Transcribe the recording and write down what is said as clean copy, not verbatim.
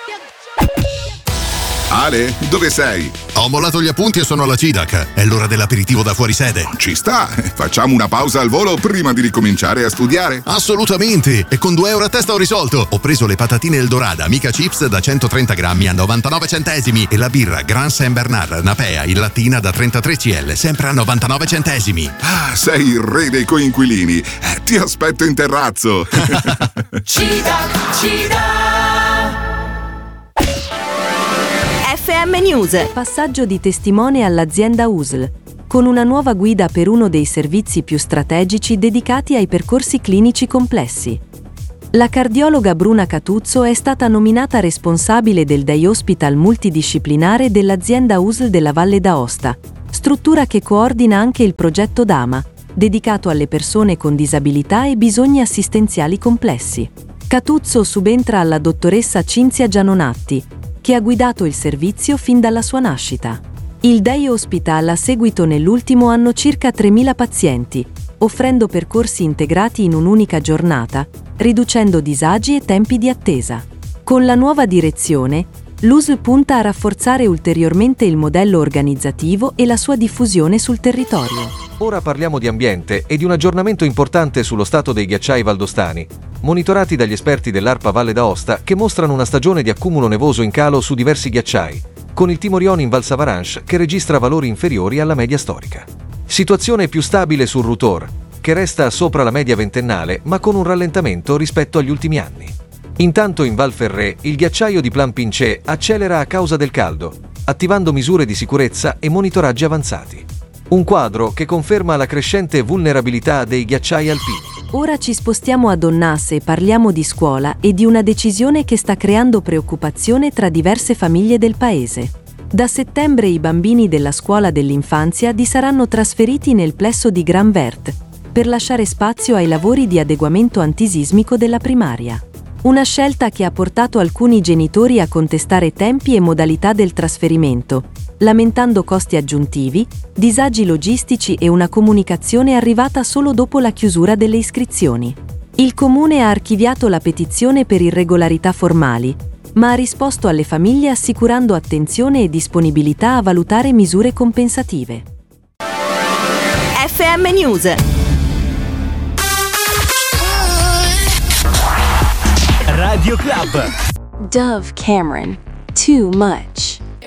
Ale, dove sei? Ho mollato gli appunti e sono alla CIDAC. È l'ora dell'aperitivo da fuori sede. Ci sta, facciamo una pausa al volo prima di ricominciare a studiare? Assolutamente, e con 2 euro a testa ho risolto. Ho preso le patatine Eldorada Mica Chips da 130 grammi a 99 centesimi e la birra Grand Saint Bernard Napea in lattina da 33 CL, sempre a 99 centesimi. Ah, sei il re dei coinquilini. Ti aspetto in terrazzo. CIDAC. FM News. Passaggio di testimone all'azienda USL, con una nuova guida per uno dei servizi più strategici dedicati ai percorsi clinici complessi. La cardiologa Bruna Catuzzo è stata nominata responsabile del Day Hospital multidisciplinare dell'azienda USL della Valle d'Aosta, struttura che coordina anche il progetto DAMA, dedicato alle persone con disabilità e bisogni assistenziali complessi. Catuzzo subentra alla dottoressa Cinzia Gianonatti, che ha guidato il servizio fin dalla sua nascita. Il Day Hospital ha seguito nell'ultimo anno circa 3.000 pazienti, offrendo percorsi integrati in un'unica giornata, riducendo disagi e tempi di attesa. Con la nuova direzione, l'USL punta a rafforzare ulteriormente il modello organizzativo e la sua diffusione sul territorio. Ora parliamo di ambiente e di un aggiornamento importante sullo stato dei ghiacciai valdostani, monitorati dagli esperti dell'ARPA Valle d'Aosta che mostrano una stagione di accumulo nevoso in calo su diversi ghiacciai, con il Timorion in Val Savaranche che registra valori inferiori alla media storica. Situazione più stabile sul Rutor, che resta sopra la media ventennale ma con un rallentamento rispetto agli ultimi anni. Intanto in Val Ferré il ghiacciaio di Plan Pincé accelera a causa del caldo, attivando misure di sicurezza e monitoraggi avanzati. Un quadro che conferma la crescente vulnerabilità dei ghiacciai alpini. Ora ci spostiamo a Donnasse e parliamo di scuola e di una decisione che sta creando preoccupazione tra diverse famiglie del paese. Da settembre i bambini della scuola dell'infanzia saranno trasferiti nel plesso di Gran Vert, per lasciare spazio ai lavori di adeguamento antisismico della primaria. Una scelta che ha portato alcuni genitori a contestare tempi e modalità del trasferimento, lamentando costi aggiuntivi, disagi logistici e una comunicazione arrivata solo dopo la chiusura delle iscrizioni. Il Comune ha archiviato la petizione per irregolarità formali, ma ha risposto alle famiglie assicurando attenzione e disponibilità a valutare misure compensative. FM News. Radio Club. Dove Cameron, too much.